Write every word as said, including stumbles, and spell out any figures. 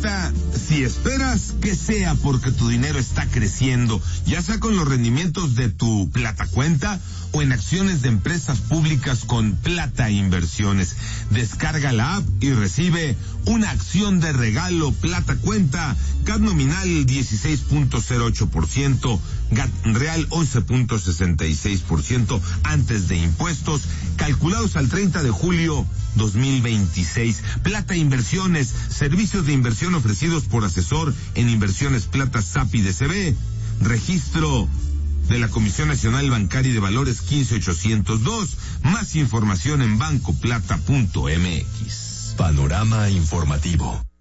Plata, si esperas que sea porque tu dinero está creciendo, ya sea con los rendimientos de tu Plata Cuenta o en acciones de empresas públicas con Plata Inversiones. Descarga la app y recibe una acción de regalo Plata Cuenta, C A T nominal dieciséis punto cero ocho por ciento, G A T real once punto sesenta y seis por ciento antes de impuestos, calculados al treinta de julio dos mil veintiséis. Plata Inversiones, servicios de inversión ofrecidos por asesor en inversiones Plata S A P y D C B. Registro de la Comisión Nacional Bancaria y de Valores quince ochocientos dos. Más información en banco plata punto m x. Panorama informativo.